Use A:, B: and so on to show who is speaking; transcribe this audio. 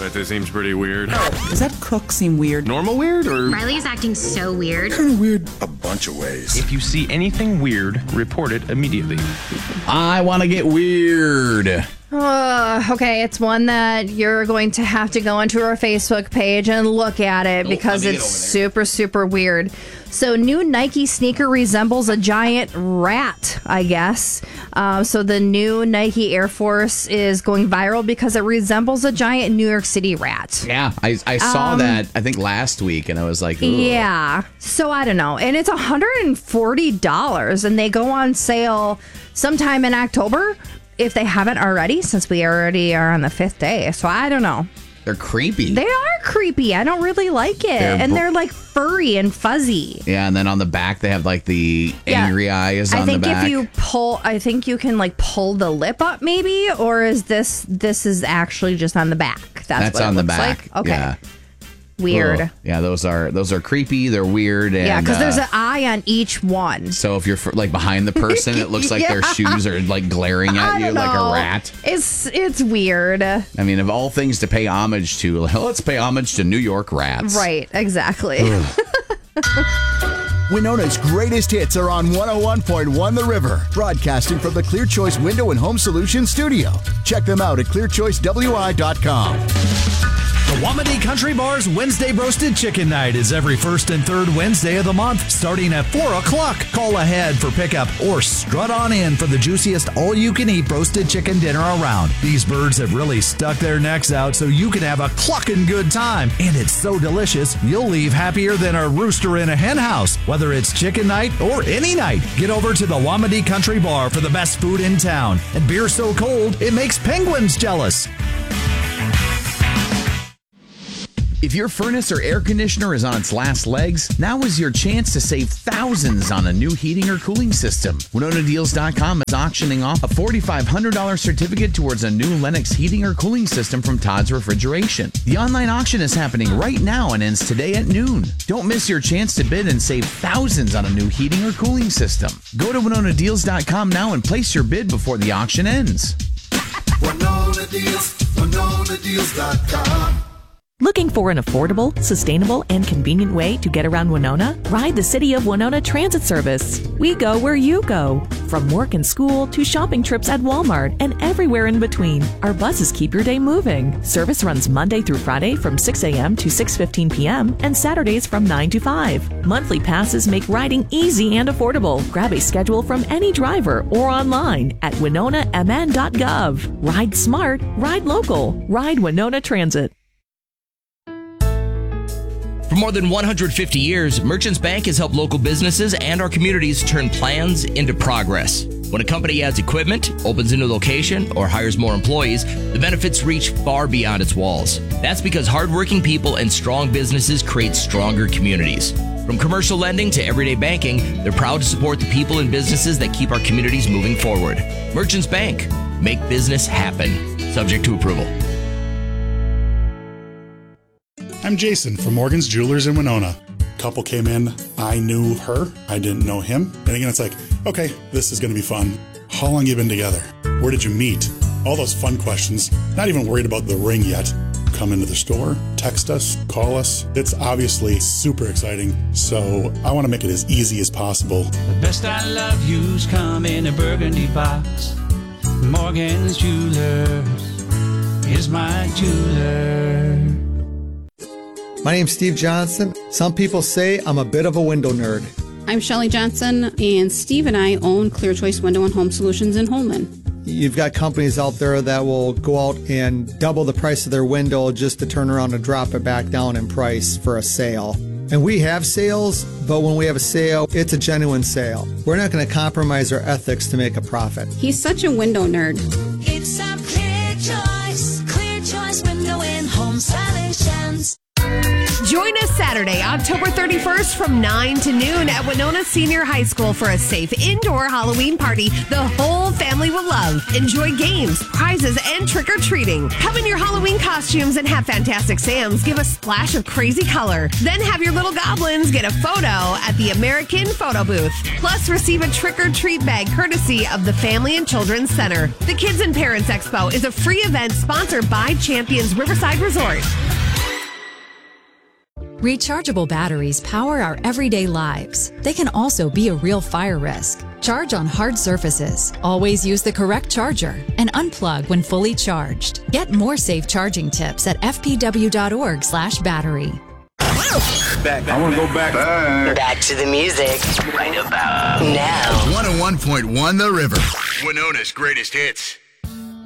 A: That seems pretty weird.
B: Does that cook seem weird?
A: Normal weird or?
C: Riley's acting so weird.
D: Kind of weird a bunch of ways.
A: If you see anything weird, report it immediately.
E: I want to get weird.
F: Okay, it's one that you're going to have to go into our Facebook page and look at it because it's super, super weird. So, new Nike sneaker resembles a giant rat, I guess. So, the new Nike Air Force is going viral because it resembles a giant New York City rat.
E: Yeah, I saw that, I think, last week, and I was like, ugh.
F: Yeah. So, I don't know. And it's $140, and they go on sale sometime in October, if they haven't already, since we already are on the 5th day. So, I don't know.
E: They're creepy.
F: They are creepy. I don't really like it. They're like furry and fuzzy.
E: Yeah, and then on the back they have like the angry eyes on the back.
F: I think if you pull, I think you can like pull the lip up maybe, or is this is actually just on the back? That's what
E: on
F: it
E: the
F: looks
E: back.
F: Like? Okay.
E: Yeah.
F: Weird.
E: Ugh. Yeah, those are creepy. They're weird. And,
F: yeah, because there's an eye on each one.
E: So if you're like behind the person, it looks like their shoes are like glaring at you like a rat.
F: It's weird.
E: I mean, of all things to pay homage to, let's pay homage to New York rats.
F: Right, exactly.
D: Winona's greatest hits are on 101.1 The River, broadcasting from the Clear Choice Window and Home Solutions studio. Check them out at clearchoicewi.com.
G: The Wamedy Country Bar's Wednesday Roasted Chicken Night is every first and third Wednesday of the month, starting at 4 o'clock. Call ahead for pickup or strut on in for the juiciest all-you-can-eat roasted chicken dinner around. These birds have really stuck their necks out so you can have a clucking good time. And it's so delicious, you'll leave happier than a rooster in a hen house. Whether it's chicken night or any night, get over to the Wamedy Country Bar for the best food in town. And beer so cold, it makes penguins jealous.
E: If your furnace or air conditioner is on its last legs, now is your chance to save thousands on a new heating or cooling system. WinonaDeals.com is auctioning off a $4,500 certificate towards a new Lennox heating or cooling system from Todd's Refrigeration. The online auction is happening right now and ends today at noon. Don't miss your chance to bid and save thousands on a new heating or cooling system. Go to WinonaDeals.com now and place your bid before the auction ends.
H: Winona Deals, WinonaDeals.com.
I: Looking for an affordable, sustainable, and convenient way to get around Winona? Ride the City of Winona Transit Service. We go where you go. From work and school to shopping trips at Walmart and everywhere in between, our buses keep your day moving. Service runs Monday through Friday from 6 a.m. to 6:15 p.m. and Saturdays from 9 to 5. Monthly passes make riding easy and affordable. Grab a schedule from any driver or online at winonamn.gov. Ride smart, ride local, ride Winona Transit.
J: For more than 150 years, Merchants Bank has helped local businesses and our communities turn plans into progress. When a company adds equipment, opens a new location, or hires more employees, the benefits reach far beyond its walls. That's because hardworking people and strong businesses create stronger communities. From commercial lending to everyday banking, they're proud to support the people and businesses that keep our communities moving forward. Merchants Bank. Make business happen. Subject to approval.
K: I'm Jason from Morgan's Jewelers in Winona. Couple came in, I knew her, I didn't know him. And again, it's like, okay, this is gonna be fun. How long you been together? Where did you meet? All those fun questions, not even worried about the ring yet. Come into the store, text us, call us. It's obviously super exciting, so I wanna make it as easy as possible.
L: The best I love you's come in a burgundy box. Morgan's Jewelers is my jeweler.
M: My name's Steve Johnson. Some people say I'm a bit of a window nerd.
N: I'm Shelley Johnson, and Steve and I own Clear Choice Window and Home Solutions in Holman.
M: You've got companies out there that will go out and double the price of their window just to turn around and drop it back down in price for a sale. And we have sales, but when we have a sale, it's a genuine sale. We're not going to compromise our ethics to make a profit.
N: He's such a window nerd.
O: It's a Clear Choice Window and Home Solutions.
P: Join us Saturday, October
C: October 31st from 9 to noon at Winona Senior High School for a safe indoor Halloween party the whole family will love. Enjoy games, prizes, and trick-or-treating. Come in your Halloween costumes and have Fantastic Sam's give a splash of crazy color. Then have your little goblins get a photo at the American Photo Booth. Plus, receive a trick-or-treat bag courtesy of the Family and Children's Center. The Kids and Parents Expo is a free event sponsored by Champions Riverside Resort.
O: Rechargeable batteries power our everyday lives. They can also be a real fire risk. Charge on hard surfaces. Always use the correct charger and unplug when fully charged. Get more safe charging tips at fpw.org/battery.
P: I want to go back.
Q: Back to the music. Right about now.
D: 101.1 The River.
P: Winona's greatest hits.